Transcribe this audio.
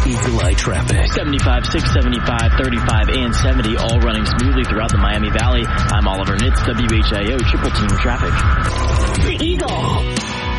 Eagle Eye traffic. 75, 675, 35, and 70, all running smoothly throughout the Miami Valley. I'm Oliver Nitz, WHIO Triple Team Traffic. The Eagle.